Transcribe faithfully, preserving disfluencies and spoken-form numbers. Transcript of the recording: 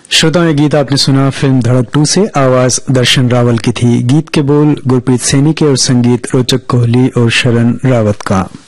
श्रोताओं, ये गीत आपने सुना फिल्म धड़क टू से। आवाज दर्शन रावल की थी। गीत के बोल गुरप्रीत सैनी के और संगीत रोचक कोहली और शरण रावत का।